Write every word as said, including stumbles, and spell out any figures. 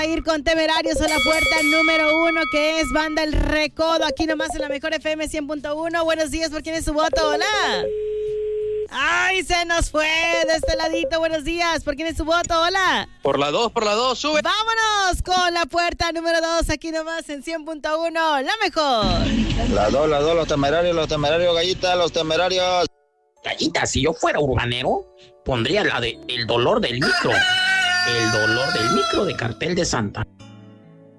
a ir con Temerarios a la puerta número uno, que es Banda El Recodo, aquí nomás en la mejor F M cien punto uno. Buenos días, ¿por quién es su voto? Hola. ¡Ay, se nos fue de este ladito! Buenos días, ¿por quién es su voto? Hola. Por la dos, por la dos, sube. Vámonos con la puerta número dos, aquí nomás en cien punto uno, la mejor. La dos, la dos, los temerarios, los temerarios, Gallita, los temerarios. Gallita, si yo fuera urbanero, pondría la de El dolor del micro. El dolor del micro de Cartel de Santa.